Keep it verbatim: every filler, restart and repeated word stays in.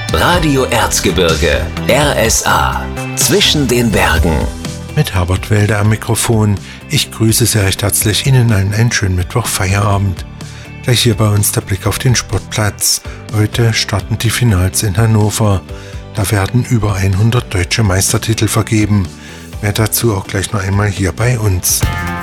Radio Erzgebirge, R S A, zwischen den Bergen. Mit Herbert Welde am Mikrofon. Ich grüße Sie recht herzlich. Ihnen allen einen schönen Mittwoch-Feierabend. Gleich hier bei uns der Blick auf den Sportplatz. Heute starten die Finals in Hannover. Da werden über hundert deutsche Meistertitel vergeben. Mehr dazu auch gleich noch einmal hier bei uns.